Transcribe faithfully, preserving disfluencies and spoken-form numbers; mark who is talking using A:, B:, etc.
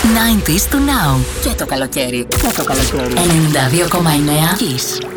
A: ενενήντα του Now. Και το καλοκαίρι. Και το καλοκαίρι. ενενήντα δύο κόμμα εννέα Kiss.